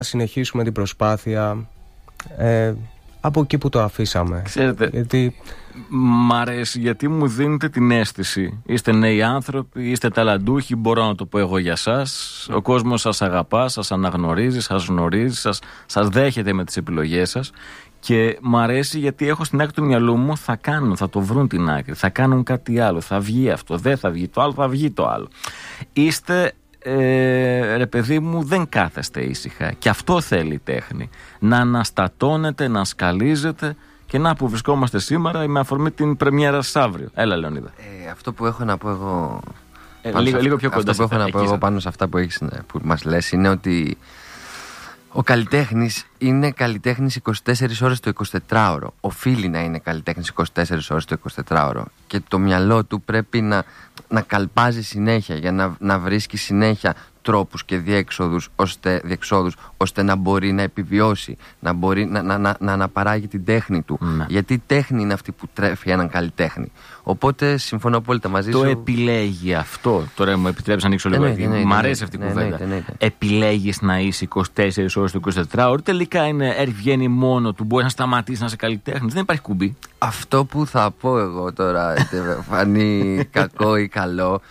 συνεχίσουμε την προσπάθεια από εκεί που το αφήσαμε. Ξέρετε, γιατί... μ' αρέσει γιατί μου δίνετε την αίσθηση. Είστε νέοι άνθρωποι, είστε ταλαντούχοι, μπορώ να το πω εγώ για σας. Ο κόσμος σας αγαπά, σας αναγνωρίζει, σας γνωρίζει, σας δέχεται με τις επιλογές σας. Και μ' αρέσει γιατί έχω στην άκρη του μυαλού μου θα το βρουν την άκρη, θα κάνουν κάτι άλλο, θα βγει αυτό, δεν θα βγει το άλλο, θα βγει το άλλο. Είστε, ρε παιδί μου, δεν κάθεστε ήσυχα. Και αυτό θέλει η τέχνη. Να αναστατώνετε, να σκαλίζετε. Και να που βρισκόμαστε σήμερα με αφορμή την πρεμιέρα σας αύριο. Έλα, Λεωνίδα. Αυτό που έχω να πω εγώ. Λίγο πιο κοντά. Αυτό που έχω να πω εγώ πάνω σε αυτά που μας λες είναι ότι ο καλλιτέχνης είναι καλλιτέχνης 24 ώρες το 24ωρο. Οφείλει να είναι καλλιτέχνης 24 ώρες το 24ωρο. Και το μυαλό του πρέπει να καλπάζει συνέχεια για να βρίσκει συνέχεια τρόπους και διεξόδους ώστε να μπορεί να επιβιώσει, να μπορεί να αναπαράγει την τέχνη του. Ναι. Γιατί η τέχνη είναι αυτή που τρέφει έναν καλλιτέχνη. Οπότε συμφωνώ απόλυτα μαζί σου. Το επιλέγει αυτό. Τώρα μου επιτρέψεις να ανοίξω λίγο. Μ' αρέσει αυτή η κουβέντα. Επιλέγεις να είσαι 24 ώρες το 24ωρο. Τελικά βγαίνει μόνο του. Μπορεί να σταματήσει να είσαι καλλιτέχνης. Δεν υπάρχει κουμπί. Αυτό που θα πω εγώ τώρα, φανεί κακό ή καλό.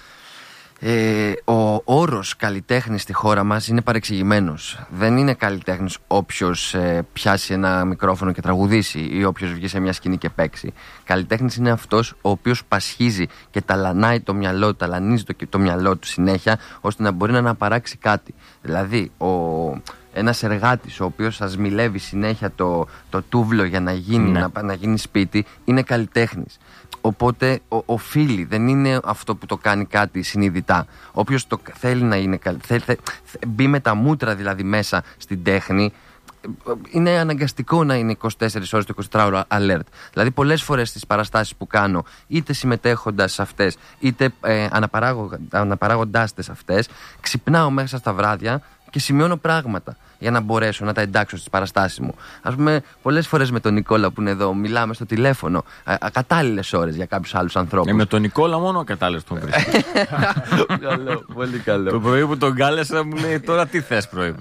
Ο όρος καλλιτέχνης στη χώρα μας είναι παρεξηγημένος. Δεν είναι καλλιτέχνης όποιος πιάσει ένα μικρόφωνο και τραγουδήσει ή όποιος βγει σε μια σκηνή και παίξει. Καλλιτέχνης είναι αυτός ο οποίος πασχίζει και ταλανάει το μυαλό, ταλανίζει το μυαλό του συνέχεια ώστε να μπορεί να αναπαράξει κάτι. Δηλαδή ένας εργάτης ο οποίος σας μιλεύει συνέχεια το τούβλο για να γίνει σπίτι είναι καλλιτέχνης. Οπότε οφείλει, δεν είναι αυτό που το κάνει κάτι συνειδητά. Όποιος το θέλει να είναι μπει με τα μούτρα δηλαδή μέσα στην τέχνη, είναι αναγκαστικό να είναι 24 ώρες το 24ωρο alert. Δηλαδή πολλές φορές στις παραστάσεις που κάνω, είτε συμμετέχοντας σε αυτές είτε αναπαράγοντάς τες αυτές, ξυπνάω μέσα στα βράδια και σημειώνω πράγματα για να μπορέσω να τα εντάξω στις παραστάσεις μου. Ας πούμε, πολλές φορές με τον Νικόλα που είναι εδώ, μιλάμε στο τηλέφωνο ακατάλληλες ώρες για κάποιους άλλους ανθρώπους. Με τον Νικόλα μόνο ακατάλληλες τον βρίσκει. Καλό, πολύ καλό. Το πρωί που τον κάλεσα μου λέει τώρα τι θες πρωί.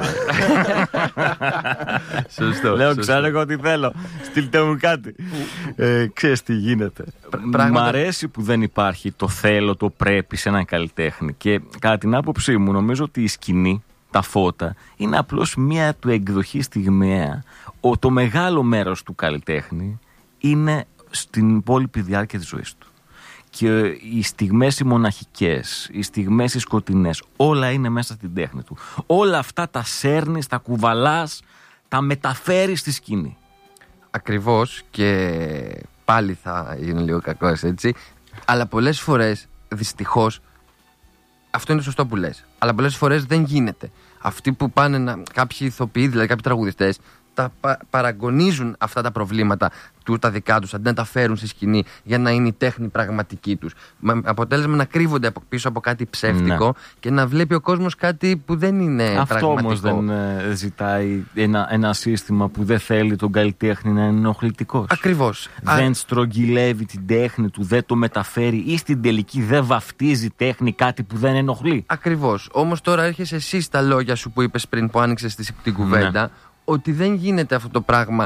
Σωστό. Λέω ξέρω εγώ τι θέλω. Στείλτε μου κάτι. Ξέρεις τι γίνεται. Μ' αρέσει που δεν υπάρχει το θέλω, το πρέπει σε έναν καλλιτέχνη. Και κατά την άποψή μου νομίζω ότι η σκηνή, τα φώτα, είναι απλώς μια του εκδοχή στιγμιαία. Το μεγάλο μέρος του καλλιτέχνη είναι στην υπόλοιπη διάρκεια της ζωής του. Και οι στιγμές οι μοναχικές, οι στιγμές οι σκοτεινές, όλα είναι μέσα στην τέχνη του. Όλα αυτά τα σέρνεις, τα κουβαλάς, τα μεταφέρεις στη σκηνή. Ακριβώς, και πάλι θα είναι λίγο κακός έτσι, αλλά πολλές φορές δυστυχώς αυτό είναι σωστό που λες. Αλλά πολλές φορές δεν γίνεται. Αυτοί που πάνε κάποιοι ηθοποιοί, δηλαδή κάποιοι τραγουδιστές, τα παραγωνίζουν αυτά τα προβλήματα τα δικά τους αντί να τα φέρουν στη σκηνή για να είναι η τέχνη πραγματική τους. Με αποτέλεσμα να κρύβονται πίσω από κάτι ψεύτικο και να βλέπει ο κόσμος κάτι που δεν είναι αυτό πραγματικό. Αυτό όμως δεν ζητάει ένα σύστημα που δεν θέλει τον καλλιτέχνη να είναι ενοχλητικός. Ακριβώς. Δεν στρογγυλεύει την τέχνη του, δεν το μεταφέρει ή στην τελική δεν βαφτίζει τέχνη κάτι που δεν ενοχλεί. Ακριβώς. Όμως τώρα έρχεσαι εσύ στα λόγια σου που είπες πριν που άνοιξες την κουβέντα. Ότι δεν γίνεται αυτό το πράγμα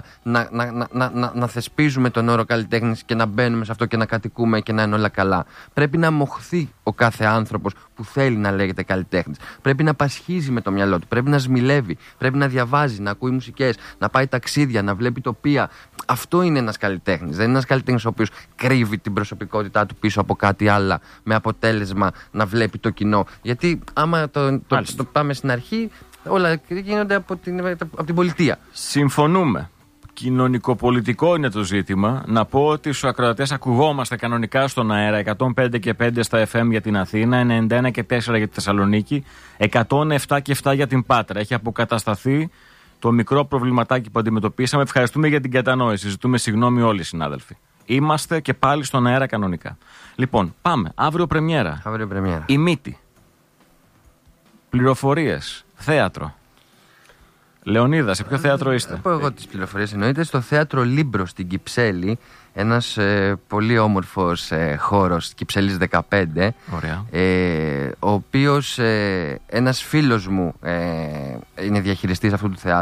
να θεσπίζουμε τον όρο καλλιτέχνης και να μπαίνουμε σε αυτό και να κατοικούμε και να είναι όλα καλά. Πρέπει να μοχθεί ο κάθε άνθρωπος που θέλει να λέγεται καλλιτέχνης. Πρέπει να πασχίζει με το μυαλό του, πρέπει να σμιλεύει, πρέπει να διαβάζει, να ακούει μουσικές, να πάει ταξίδια, να βλέπει τοπία. Αυτό είναι ένας καλλιτέχνης. Δεν είναι ένας καλλιτέχνης ο οποίος κρύβει την προσωπικότητά του πίσω από κάτι άλλο με αποτέλεσμα να βλέπει το κοινό. Γιατί άμα το πάμε στην αρχή, όλα γίνονται από την πολιτεία. Συμφωνούμε. Κοινωνικοπολιτικό είναι το ζήτημα. Να πω ότι στους ακροατές ακουγόμαστε κανονικά στον αέρα 105 και 5 στα FM για την Αθήνα, 91 και 4 για τη Θεσσαλονίκη, 107 και 7 για την Πάτρα. Έχει αποκατασταθεί το μικρό προβληματάκι που αντιμετωπίσαμε. Ευχαριστούμε για την κατανόηση. Ζητούμε συγγνώμη όλοι οι συνάδελφοι. Είμαστε και πάλι στον αέρα κανονικά. Λοιπόν, πάμε. Αύριο πρεμιέρα. Η Μύτη. Πληροφορίες. Θέατρο. Λεωνίδα, σε ποιο θέατρο είστε? Θα πω εγώ τις πληροφορίες, εννοείται. Στο θέατρο Λίμπρο στην Κυψέλη. Ένας πολύ όμορφος χώρος, Κυψέλης 15. Ωραία. Ο οποίος ένας φίλος μου είναι διαχειριστής αυτού του θεάτρου.